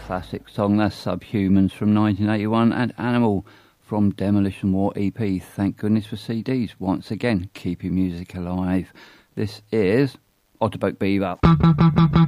classic song. That's Subhumans from 1981 and Animal from Demolition War EP. Thank goodness for CDs. Once again, keeping music alive. This is Otterboat Beaver.